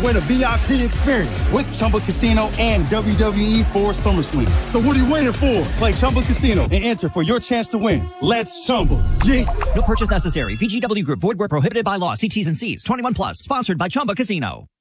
win a VIP experience with Chumba Casino and WWE 4 SummerSlam. So what are you waiting for? Play Chumba Casino and enter for your chance to win. Let's Chumba. Yeah. No purchase necessary. VGW Group. Void where prohibited by law. See T's and C's. 21 plus. Sponsored by Chumba Casino.